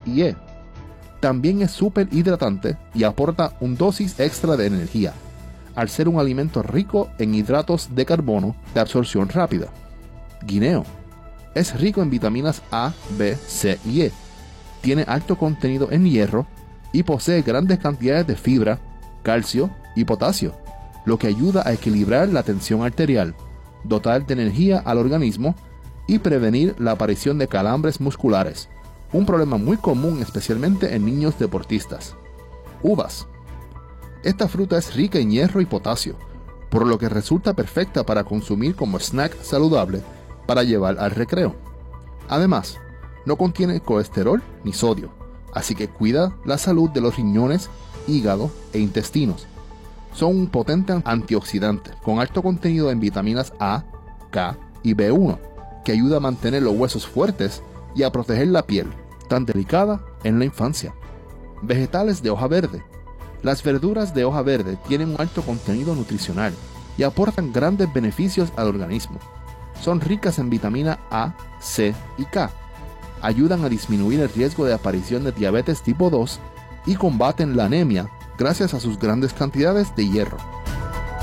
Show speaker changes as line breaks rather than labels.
y E. También es súper hidratante y aporta un dosis extra de energía, al ser un alimento rico en hidratos de carbono de absorción rápida. Guineo. Es rico en vitaminas A, B, C y E. Tiene alto contenido en hierro y posee grandes cantidades de fibra, calcio y potasio, lo que ayuda a equilibrar la tensión arterial, dotar de energía al organismo y prevenir la aparición de calambres musculares, un problema muy común especialmente en niños deportistas. Uvas. Esta fruta es rica en hierro y potasio, por lo que resulta perfecta para consumir como snack saludable para llevar al recreo. Además, no contiene colesterol ni sodio, así que cuida la salud de los riñones, hígado e intestinos. Son un potente antioxidante con alto contenido en vitaminas A, K y B1, que ayuda a mantener los huesos fuertes y a proteger la piel, tan delicada en la infancia. Vegetales de hoja verde. Las verduras de hoja verde tienen un alto contenido nutricional y aportan grandes beneficios al organismo. Son ricas en vitamina A, C y K. Ayudan a disminuir el riesgo de aparición de diabetes tipo 2 y combaten la anemia gracias a sus grandes cantidades de hierro.